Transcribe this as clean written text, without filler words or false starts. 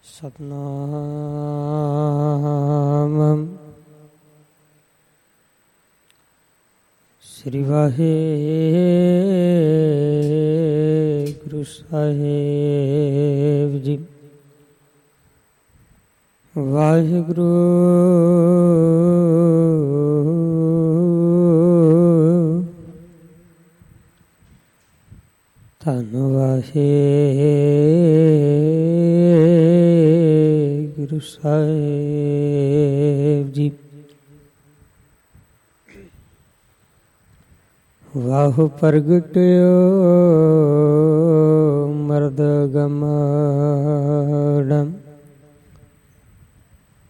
ਸਤਨਾਮ ਸ੍ਰੀ ਵਾਹਿਗੁਰੂ ਸਾਹਿਬ ਜੀ। ਵਾਹਿਗੁਰੂ ਧੰਨ ਵਾਹਿਗੁਰੂ ਸਾਹਿਬ ਜੀ। ਵਾਹੁ ਪ੍ਰਗਟਿਓ ਮਰਦ ਗਮੜੰ